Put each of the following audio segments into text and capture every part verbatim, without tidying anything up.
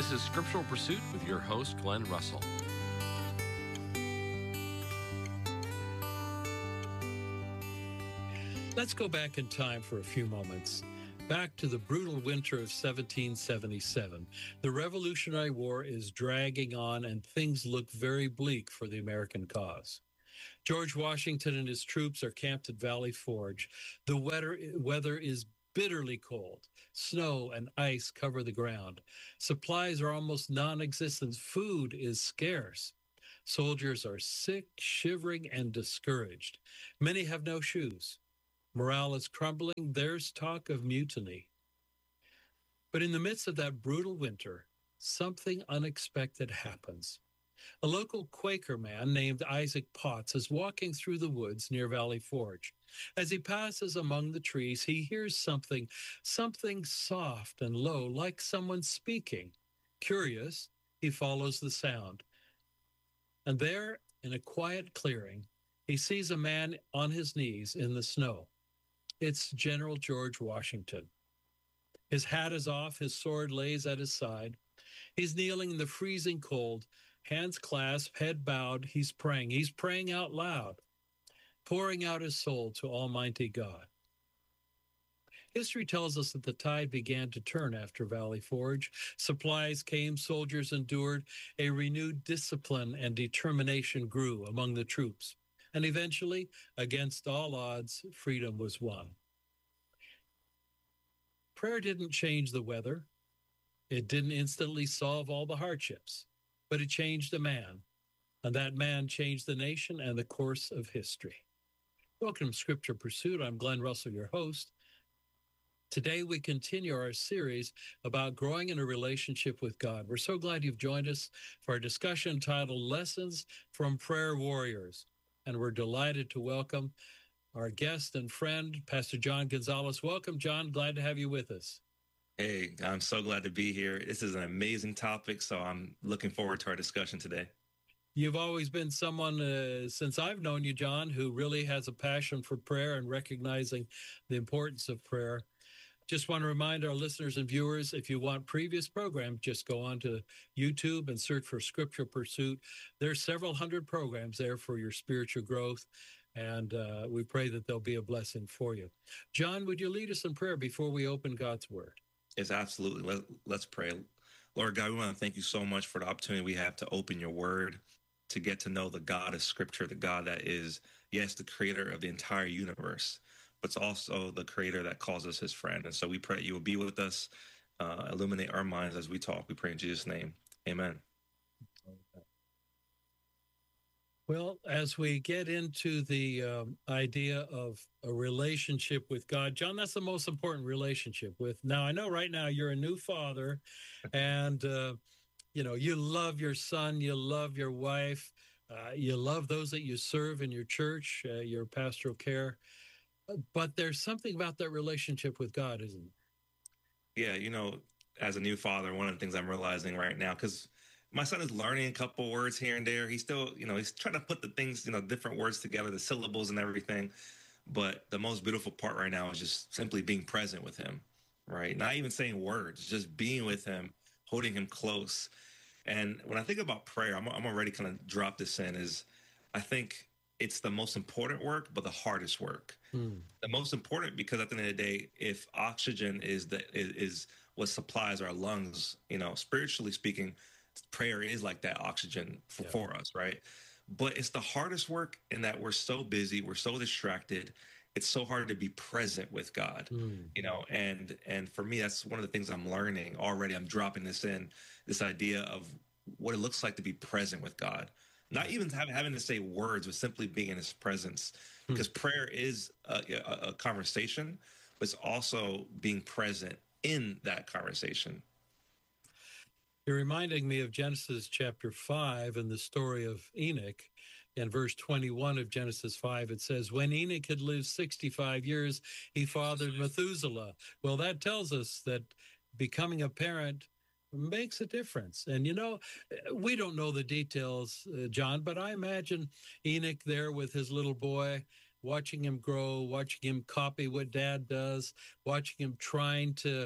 This is Scriptural Pursuit with your host, Glenn Russell. Let's go back in time for a few moments. Back to the brutal winter of seventeen seventy-seven. The Revolutionary War is dragging on and things look very bleak for the American cause. George Washington and his troops are camped at Valley Forge. The weather, weather is bitterly cold. Snow and ice cover the ground. Supplies are almost non-existent. Food is scarce. Soldiers are sick, shivering, and discouraged. Many have no shoes. Morale is crumbling. There's talk of mutiny. But in the midst of that brutal winter, something unexpected happens. A local Quaker man named Isaac Potts is walking through the woods near Valley Forge. As he passes among the trees, he hears something, something soft and low, like someone speaking. Curious, he follows the sound. And there, in a quiet clearing, he sees a man on his knees in the snow. It's General George Washington. His hat is off, his sword lays at his side. He's kneeling in the freezing cold, hands clasped, head bowed. He's praying. He's praying out loud, pouring out his soul to Almighty God. History tells us that the tide began to turn after Valley Forge. Supplies came, soldiers endured. A renewed discipline and determination grew among the troops. And eventually, against all odds, freedom was won. Prayer didn't change the weather. It didn't instantly solve all the hardships, but it changed a man, and that man changed the nation and the course of history. Welcome to Scripture Pursuit. I'm Glenn Russell, your host. Today, we continue our series about growing in a relationship with God. We're so glad you've joined us for our discussion titled Lessons from Prayer Warriors. And we're delighted to welcome our guest and friend, Pastor John Gonzalez. Welcome, John. Glad to have you with us. Hey, I'm so glad to be here. This is an amazing topic, so I'm looking forward to our discussion today. You've always been someone, uh, since I've known you, John, who really has a passion for prayer and recognizing the importance of prayer. Just want to remind our listeners and viewers, if you want previous programs, just go on to YouTube and search for Scripture Pursuit. There's several hundred programs there for your spiritual growth, and uh, we pray that they'll be a blessing for you. John, would you lead us in prayer before we open God's Word? Yes, absolutely. Let, let's pray. Lord God, we want to thank you so much for the opportunity we have to open your Word, to get to know the God of Scripture, the God that is, yes, the creator of the entire universe, but it's also the creator that calls us his friend. And so we pray you will be with us, uh, illuminate our minds as we talk. We pray in Jesus' name. Amen. Well, as we get into the um, idea of a relationship with God, John, that's the most important relationship with. Now, I know right now you're a new father, and, uh, you know, you love your son, you love your wife, uh, you love those that you serve in your church, uh, your pastoral care. But there's something about that relationship with God, isn't there? Yeah, you know, as a new father, one of the things I'm realizing right now, because my son is learning a couple words here and there. He's still, you know, he's trying to put the things, you know, different words together, the syllables and everything. But the most beautiful part right now is just simply being present with him, right? Not even saying words, just being with him, holding him close. And when I think about prayer, I'm, I'm already kind of drop this in, is I think it's the most important work, but the hardest work. Hmm. The most important because at the end of the day, if oxygen is the is, is what supplies our lungs, you know, spiritually speaking, prayer is like that oxygen for, yeah. for us, right? But it's the hardest work in that we're so busy, we're so distracted. It's so hard to be present with God, hmm. you know, and and for me, that's one of the things I'm learning already. I'm dropping this in, this idea of what it looks like to be present with God. Not even having, having to say words, but simply being in his presence. Because hmm. prayer is a, a, a conversation, but it's also being present in that conversation. You're reminding me of Genesis chapter five and the story of Enoch. In verse twenty-one of Genesis five, it says, when Enoch had lived sixty-five years, he fathered Methuselah. Well, that tells us that becoming a parent makes a difference. And, you know, we don't know the details, uh, John, but I imagine Enoch there with his little boy, watching him grow, watching him copy what dad does, watching him trying to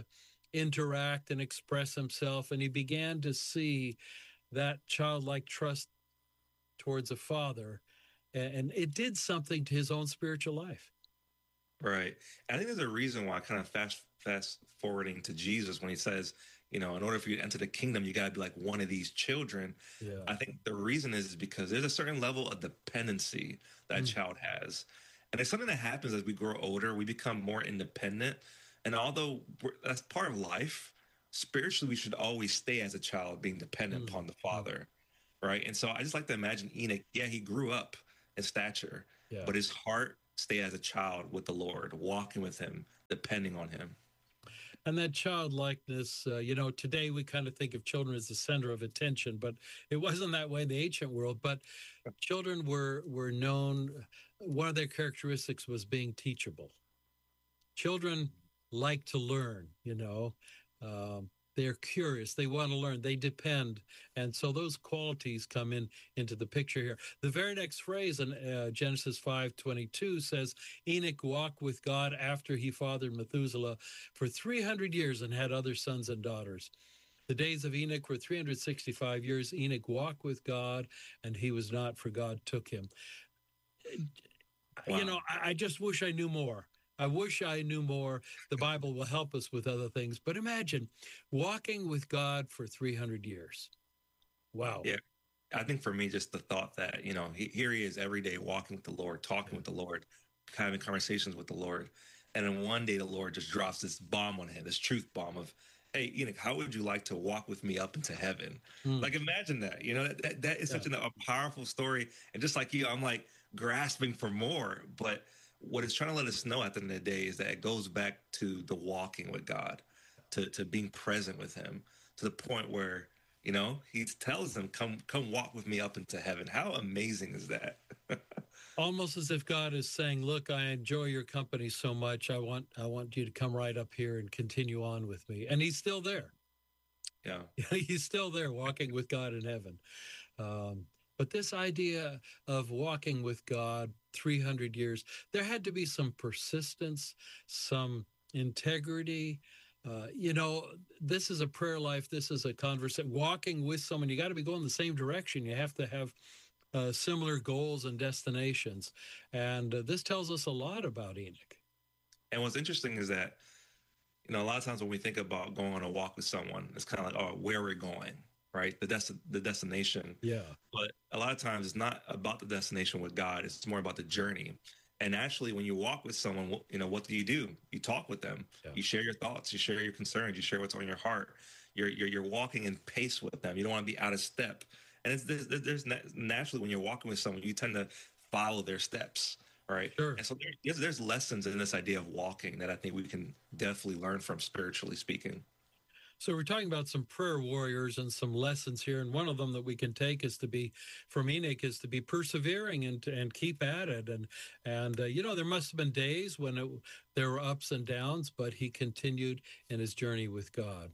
interact and express himself, and he began to see that childlike trust towards a father, and it did something to his own spiritual life. Right. I think there's a reason why, kind of fast fast forwarding to Jesus, when he says, you know, in order for you to enter the kingdom, you got to be like one of these children. Yeah. I think the reason is because there's a certain level of dependency that mm. a child has. And it's something that happens as we grow older. We become more independent. And although that's part of life, spiritually, we should always stay as a child being dependent mm. upon the Father. Right. And so I just like to imagine Enoch. Yeah, he grew up in stature, yeah. but his heart stayed as a child with the Lord, walking with him, depending on him. And that childlikeness, uh, you know, today we kind of think of children as the center of attention, but it wasn't that way in the ancient world. But children were were known, one of their characteristics was being teachable. Children like to learn, you know. Um, they're curious. They want to learn. They depend. And so those qualities come in into the picture here. The very next phrase in uh, Genesis five twenty-two says, Enoch walked with God after he fathered Methuselah for three hundred years and had other sons and daughters. The days of Enoch were three hundred sixty-five years. Enoch walked with God, and he was not, for God took him. Wow. You know, I, I just wish I knew more. I wish I knew more. The Bible will help us with other things. But imagine walking with God for three hundred years. Wow. Yeah. I think for me, just the thought that, you know, he, here he is every day walking with the Lord, talking yeah. with the Lord, having conversations with the Lord. And then one day the Lord just drops this bomb on him, this truth bomb of, hey, Enoch, how would you like to walk with me up into heaven? Mm. Like, imagine that. You know, that, that, that is yeah. such an, a powerful story. And just like you, I'm like grasping for more. But what it's trying to let us know at the end of the day is that it goes back to the walking with God, to, to being present with him, to the point where, you know, he tells them, come, come walk with me up into heaven. How amazing is that? Almost as if God is saying, look, I enjoy your company so much. I want, I want you to come right up here and continue on with me. And he's still there. Yeah. He's still there walking with God in heaven. Um, But this idea of walking with God three hundred years, there had to be some persistence, some integrity. Uh, you know, this is a prayer life. This is a conversation. Walking with someone, you got to be going the same direction. You have to have uh, similar goals and destinations. And uh, this tells us a lot about Enoch. And what's interesting is that, you know, a lot of times when we think about going on a walk with someone, it's kind of like, oh, where we're going. Right, the des- the destination. Yeah. But a lot of times it's not about the destination with God. It's more about the journey. And actually, when you walk with someone, you know, what do you do? You talk with them. Yeah. You share your thoughts. You share your concerns. You share what's on your heart. You're you're you're walking in pace with them. You don't want to be out of step. And it's there's, there's naturally when you're walking with someone, you tend to follow their steps. Right. Sure. And so there's there's lessons in this idea of walking that I think we can definitely learn from, spiritually speaking. So we're talking about some prayer warriors and some lessons here. And one of them that we can take is to be, from Enoch, is to be persevering and and keep at it. And, and uh, you know, there must have been days when it, there were ups and downs, but he continued in his journey with God.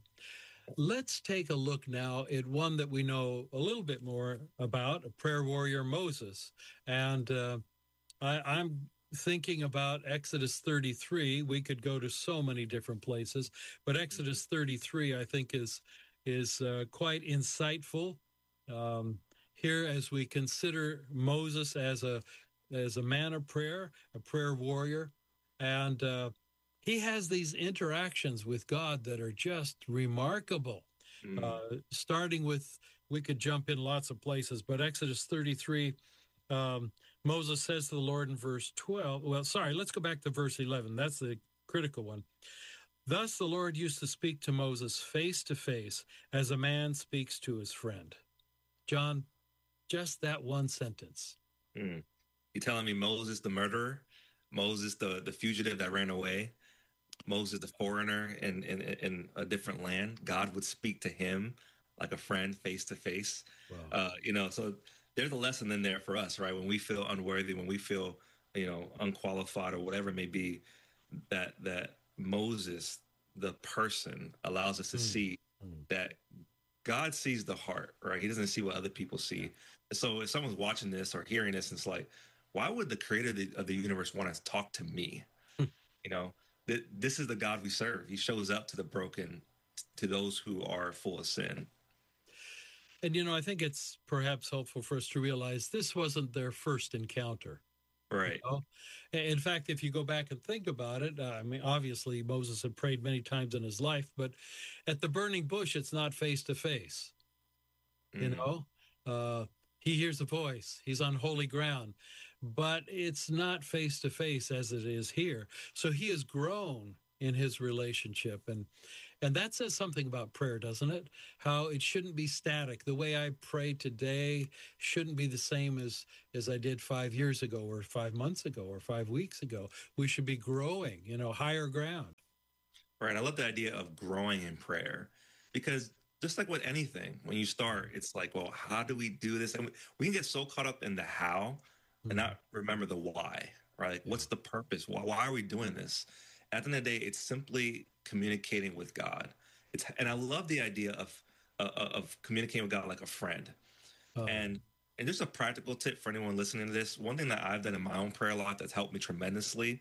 Let's take a look now at one that we know a little bit more about, a prayer warrior, Moses. And uh, I, I'm thinking about Exodus thirty-three. We could go to so many different places, but Exodus thirty-three, I think, is is uh, quite insightful um, here as we consider Moses as a as a man of prayer, a prayer warrior, and uh, he has these interactions with God that are just remarkable. Mm. Uh, starting with, we could jump in lots of places, but Exodus thirty-three. Um, Moses says to the Lord in verse twelve, well, sorry, let's go back to verse eleven. That's the critical one. Thus the Lord used to speak to Moses face to face as a man speaks to his friend. John, just that one sentence. Mm. You telling me Moses, the murderer, Moses, the, the fugitive that ran away, Moses, the foreigner in, in, in a different land, God would speak to him like a friend face to face. Wow. Uh, you know, so there's a lesson in there for us, right? When we feel unworthy, when we feel, you know, unqualified or whatever it may be, that that Moses, the person, allows us to mm. see mm. that God sees the heart, right? He doesn't see what other people see. So if someone's watching this or hearing this, it's like, why would the creator of the, of the universe want to talk to me? Mm. You know, th- this is the God we serve. He shows up to the broken, to those who are full of sin. And, you know, I think it's perhaps helpful for us to realize this wasn't their first encounter. You Right. know? In fact, if you go back and think about it, uh, I mean, obviously Moses had prayed many times in his life, but at the burning bush, it's not face to face. You Mm. know, uh, he hears a voice, he's on holy ground, but it's not face to face as it is here. So he has grown in his relationship. And and that says something about prayer, doesn't it? How it shouldn't be static. The way I pray today shouldn't be the same as as I did five years ago or five months ago or five weeks ago. We should be growing, you know, higher ground. Right. I love the idea of growing in prayer because just like with anything, when you start, it's like, well, how do we do this? And we, we can get so caught up in the how and Mhm. not remember the why, right? Like, Yeah. what's the purpose? Why, why are we doing this? At the end of the day, it's simply communicating with God. It's and I love the idea of uh, of communicating with God like a friend. Oh, And and just a practical tip for anyone listening to this. One thing that I've done in my own prayer life that's helped me tremendously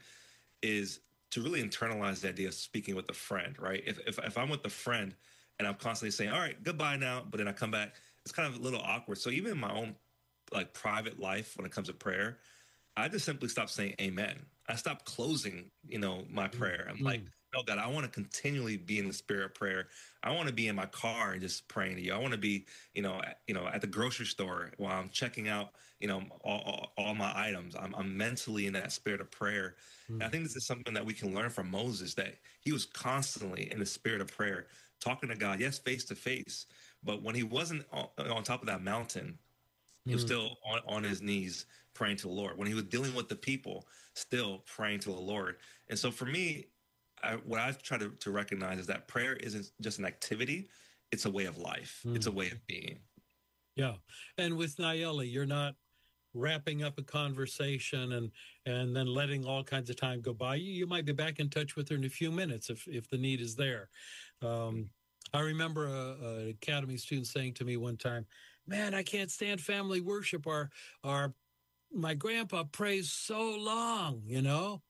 is to really internalize the idea of speaking with a friend, right? If, if, if I'm with a friend and I'm constantly saying, all right, goodbye now, but then I come back, it's kind of a little awkward. So even in my own like private life, when it comes to prayer, I just simply stop saying amen. I stop closing, you know, my mm, prayer. I'm like, mm, no, God, I want to continually be in the spirit of prayer. I want to be in my car and just praying to you. I want to be, you know, at, you know, at the grocery store while I'm checking out, you know, all, all, all my items. I'm, I'm mentally in that spirit of prayer. And I mm, think this is something that we can learn from Moses, that he was constantly in the spirit of prayer, talking to God, yes, face to face. But when he wasn't on, on top of that mountain, he was mm. still on, on his knees praying to the Lord. When he was dealing with the people, still praying to the Lord. And so for me, I, what I've tried to, to recognize is that prayer isn't just an activity, it's a way of life, it's a Mm. way of being. Yeah. And with Nayeli, you're not wrapping up a conversation and and then letting all kinds of time go by. You, you might be back in touch with her in a few minutes if if the need is there. Um, I remember a, a academy student saying to me one time, "Man, I can't stand family worship. Our our my grandpa prays so long, you know."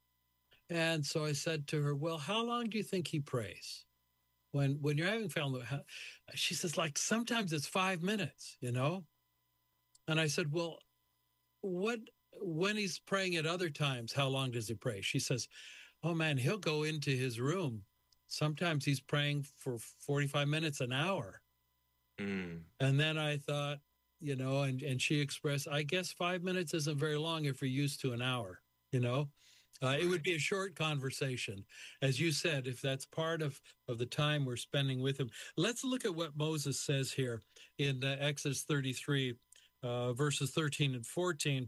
And so I said to her, "Well, how long do you think he prays?" When when you're having family, how, she says, like sometimes it's five minutes, you know. And I said, well, what when he's praying at other times, how long does he pray? She says, oh man, he'll go into his room. Sometimes he's praying for forty-five minutes, an hour. Mm, And then I thought, you know, and, and she expressed, I guess five minutes isn't very long if you're used to an hour, you know. Uh, it would right. be a short conversation. As you said, if that's part of, of the time we're spending with him. Let's look at what Moses says here in uh, Exodus thirty-three, uh, verses thirteen and fourteen.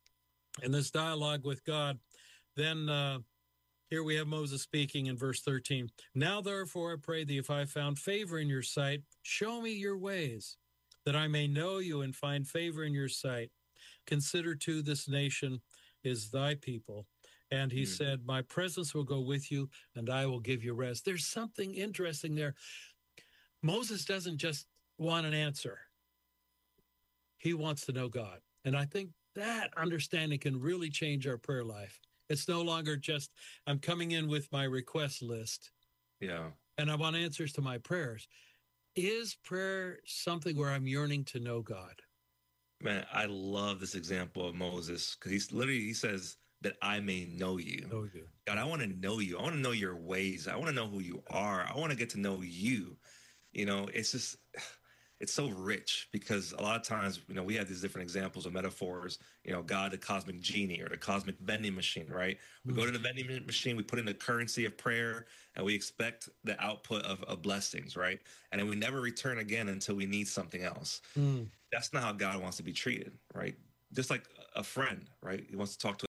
In this dialogue with God, then uh, here we have Moses speaking in verse thirteen. Now, therefore, I pray thee, if I have found favor in your sight, show me your ways, that I may know you and find favor in your sight. Consider too this nation is thy people. And he Mm, said, my presence will go with you and I will give you rest. There's something interesting there. Moses doesn't just want an answer. He wants to know God. And I think that understanding can really change our prayer life. It's no longer just, I'm coming in with my request list yeah. and I want answers to my prayers. Is prayer something where I'm yearning to know God? Man, I love this example of Moses because he's literally, he says that I may know you. Know you. God, I want to know you. I want to know your ways. I want to know who you are. I want to get to know you. You know, it's just, it's so rich because a lot of times, you know, we have these different examples of metaphors, you know, God, the cosmic genie or the cosmic vending machine, right? We go Mm, to the vending machine, we put in the currency of prayer, and we expect the output of, of blessings, right? And then we never return again until we need something else. mm. That's not how God wants to be treated, right? Just like a friend, right? He wants to talk to